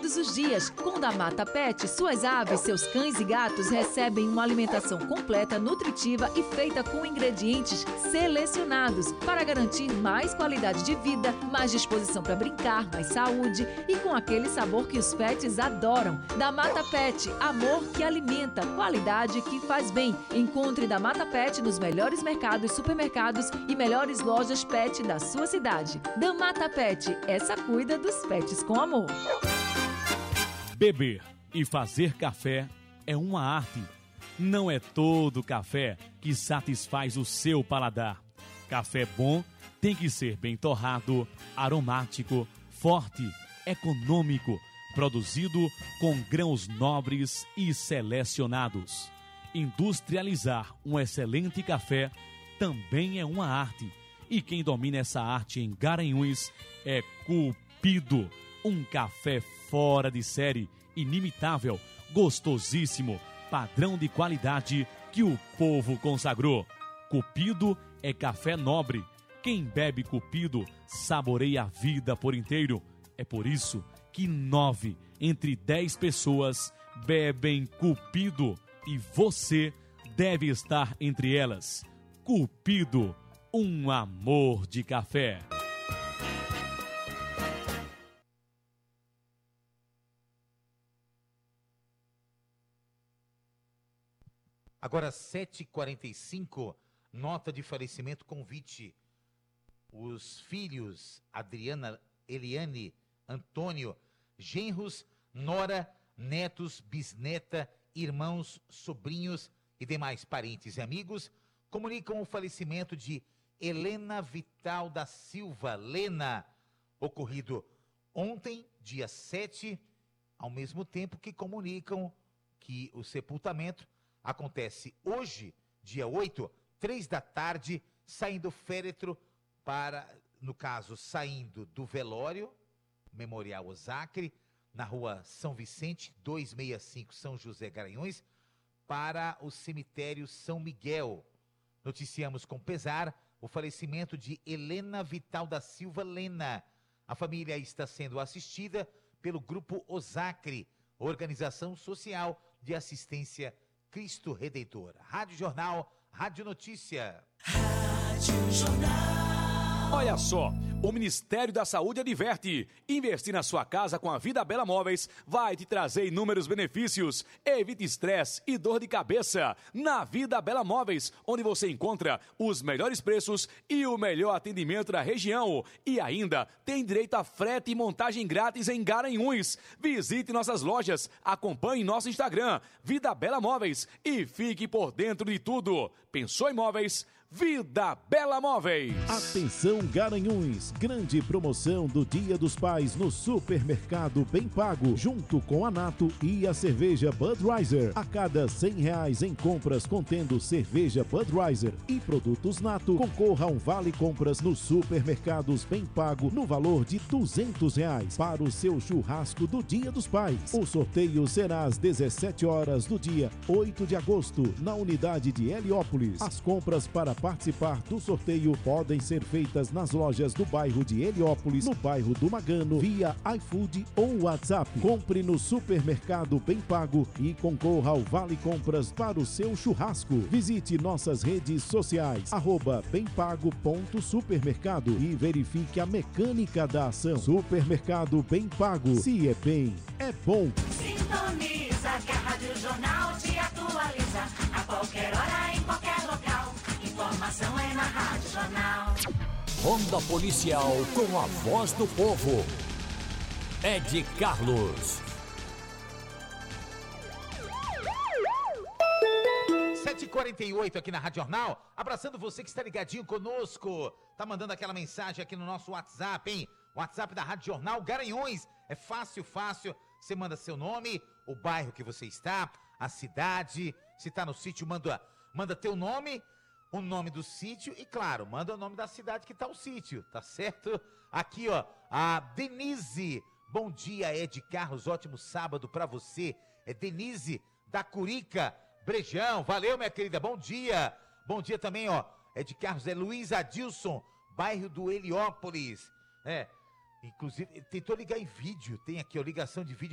todos os dias. Com Da Mata Pet, suas aves, seus cães e gatos recebem uma alimentação completa, nutritiva e feita com ingredientes selecionados para garantir mais qualidade de vida, mais disposição para brincar, mais saúde e com aquele sabor que os pets adoram. Da Mata Pet, amor que alimenta, qualidade que faz bem. Encontre Da Mata Pet nos melhores mercados, supermercados e melhores lojas pet da sua cidade. Da Mata Pet, essa cuida dos pets com amor. Beber e fazer café é uma arte. Não é todo café que satisfaz o seu paladar. Café bom tem que ser bem torrado, aromático, forte, econômico, produzido com grãos nobres e selecionados. Industrializar um excelente café também é uma arte. E quem domina essa arte em Garanhuns é Cupido. Um café fora de série, inimitável, gostosíssimo, padrão de qualidade que o povo consagrou. Cupido é café nobre. Quem bebe Cupido saboreia a vida por inteiro. É por isso que 9 entre 10 pessoas bebem Cupido e você deve estar entre elas. Cupido, um amor de café. Agora 7h45, nota de falecimento, convite. Os filhos Adriana, Eliane, Antônio, genros, nora, netos, bisneta, irmãos, sobrinhos e demais parentes e amigos comunicam o falecimento de Helena Vital da Silva, Lena, ocorrido ontem, dia 7, ao mesmo tempo que comunicam que o sepultamento acontece hoje, dia 8, 3 da tarde, saindo o féretro para, no caso, saindo do velório, Memorial Osacre, na rua São Vicente, 265, São José, Garanhuns, para o cemitério São Miguel. Noticiamos com pesar o falecimento de Helena Vital da Silva Lena. A família está sendo assistida pelo Grupo Osacre, Organização Social de Assistência Cristo Redentor. Rádio Jornal, Rádio Notícia. Rádio Jornal. Olha só, o Ministério da Saúde adverte: investir na sua casa com a Vida Bela Móveis vai te trazer inúmeros benefícios. Evite estresse e dor de cabeça. Na Vida Bela Móveis, onde você encontra os melhores preços e o melhor atendimento da região. E ainda tem direito a frete e montagem grátis em Garanhuns. Visite nossas lojas, acompanhe nosso Instagram, Vida Bela Móveis, e fique por dentro de tudo. Pensou em móveis? Vida Bela Móveis. Atenção Garanhuns, grande promoção do Dia dos Pais no Supermercado Bem Pago, junto com a Nato e a cerveja Budweiser. A cada R$100 em compras contendo cerveja Budweiser e produtos Nato, concorra a um vale compras no Supermercados Bem Pago no valor de R$200 para o seu churrasco do Dia dos Pais. O sorteio será às 17 horas do dia 8 de agosto na unidade de Heliópolis. As compras para participar do sorteio podem ser feitas nas lojas do bairro de Heliópolis, no bairro do Magano, via iFood ou WhatsApp. Compre no Supermercado Bem Pago e concorra ao Vale Compras para o seu churrasco. Visite nossas redes sociais, @bempago.supermercado, e verifique a mecânica da ação. Supermercado Bem Pago. Se é bem, é bom. Sintoniza que a Rádio Jornal te atualiza a qualquer hora, em qualquer local. Informação é na Rádio Jornal. Ronda Policial com a voz do povo. Ed Carlos. 7h48 aqui na Rádio Jornal. Abraçando você que está ligadinho conosco. Tá mandando aquela mensagem aqui no nosso WhatsApp, hein? WhatsApp da Rádio Jornal Garanhuns. É fácil. Você manda seu nome, o bairro que você está, a cidade. Se está no sítio, manda teu nome, o nome do sítio e, claro, manda o nome da cidade que tá o sítio, tá certo? Aqui, ó, a Denise. Bom dia, Ed Carlos, ótimo sábado pra você. É Denise da Curica, Brejão. Valeu, minha querida, bom dia. Bom dia também, ó, Ed Carlos, é Luiz Adilson, bairro do Heliópolis. Inclusive, tentou ligar em vídeo, tem aqui, ó, ligação de vídeo.